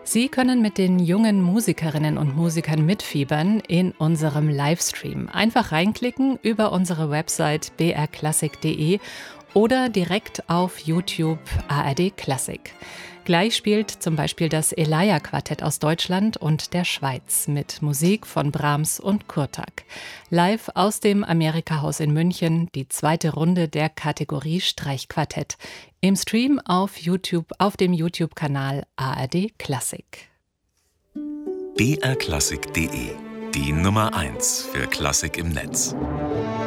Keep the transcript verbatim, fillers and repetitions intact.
Sie können mit den jungen Musikerinnen und Musikern mitfiebern in unserem Livestream. Einfach reinklicken über unsere Website b r klassik punkt d e oder direkt auf YouTube A R D Klassik. Gleich spielt zum Beispiel das Elia-Quartett aus Deutschland und der Schweiz mit Musik von Brahms und Kurtak. Live aus dem Amerika-Haus in München, die zweite Runde der Kategorie Streichquartett. Im Stream auf YouTube, auf dem YouTube-Kanal A R D Klassik. b r klassik punkt d e, die Nummer eins für Klassik im Netz.